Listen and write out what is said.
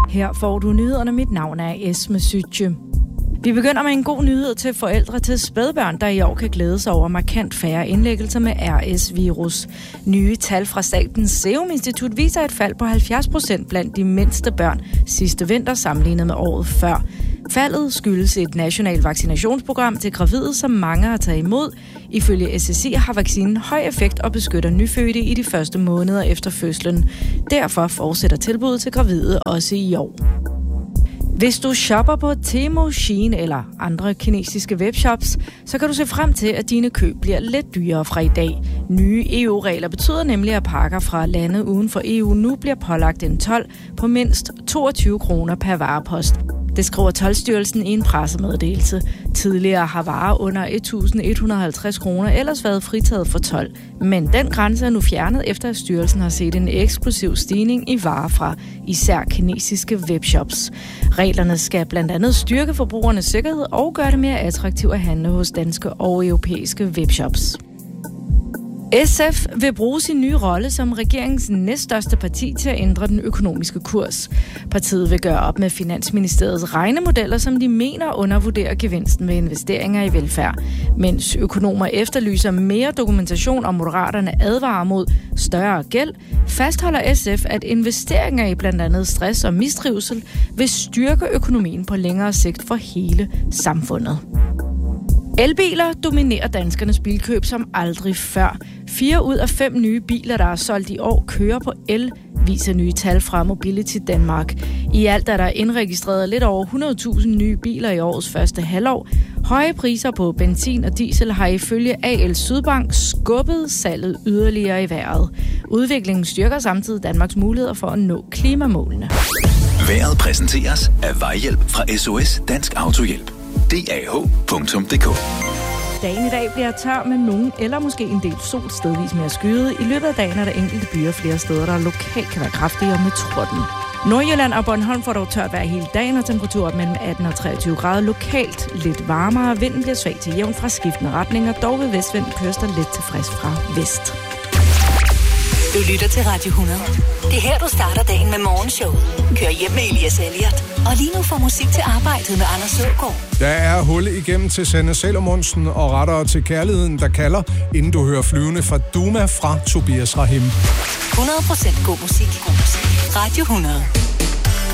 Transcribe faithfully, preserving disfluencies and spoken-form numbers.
Her får du nyhederne. Mit navn er Esme Sytje. Vi begynder med en god nyhed til forældre til spædbørn, der i år kan glæde sig over markant færre indlæggelser med R S-virus. Nye tal fra Statens Serum Institut viser et fald på halvfjerds procent blandt de mindste børn sidste vinter sammenlignet med året før. Faldet skyldes et nationalt vaccinationsprogram til gravide, som mange har taget imod. Ifølge S S I har vaccinen høj effekt og beskytter nyfødte i de første måneder efter fødslen. Derfor fortsætter tilbuddet til gravide også i år. Hvis du shopper på Temu, Shein eller andre kinesiske webshops, så kan du se frem til, at dine køb bliver lidt dyrere fra i dag. Nye E U-regler betyder nemlig, at pakker fra lande uden for E U nu bliver pålagt en told på mindst toogtyve kroner per varepost. Det skriver Toldstyrelsen i en pressemeddelelse. Tidligere har varer under et tusind et hundrede og halvtreds kroner ellers været fritaget for told. Men den grænse er nu fjernet, efter at styrelsen har set en eksplosiv stigning i varer fra især kinesiske webshops. Reglerne skal blandt andet styrke forbrugernes sikkerhed og gøre det mere attraktivt at handle hos danske og europæiske webshops. S F vil bruge sin nye rolle som regeringens næststørste parti til at ændre den økonomiske kurs. Partiet vil gøre op med Finansministeriets regnemodeller, som de mener undervurderer gevinsten ved investeringer i velfærd. Mens økonomer efterlyser mere dokumentation og Moderaterne advarer mod større gæld, fastholder S F, at investeringer i blandt andet stress og mistrivsel vil styrke økonomien på længere sigt for hele samfundet. Elbiler dominerer danskernes bilkøb som aldrig før. Fire ud af fem nye biler, der er solgt i år, kører på el, viser nye tal fra Mobility Danmark. I alt er der indregistreret lidt over hundrede tusind nye biler i årets første halvår. Høje priser på benzin og diesel har ifølge A L Sydbank skubbet salget yderligere i vejret. Udviklingen styrker samtidig Danmarks muligheder for at nå klimamålene. Vejret præsenteres af Vejhjælp fra S O S Dansk Autohjælp. D A H punktum d k. Dagen i dag bliver tør med nogen eller måske en del sol stedvis med at skyde. I løbet af dagen er der enkelte byer flere steder, der lokalt kan være kraftige og med torden. Nordjylland og Bornholm får dog tørt vejr hele dagen, og temperaturer mellem atten og treogtyve grader. Lokalt lidt varmere. Vinden bliver svag til jævn fra skiftende retninger. Dog ved vestvind køres der lidt til frisk fra vest. Du lytter til Radio hundrede. Det er her, du starter dagen med morgenshowet. Kør hjem med Elias Elliot. Og lige nu får musik til arbejdet med Anders Søgaard. Der er hul igennem til Sanne Salomonsen og rettere til kærligheden, der kalder, inden du hører flyvende fra Duma fra Tobias Rahim. hundrede procent god musik. God musik. Radio hundrede.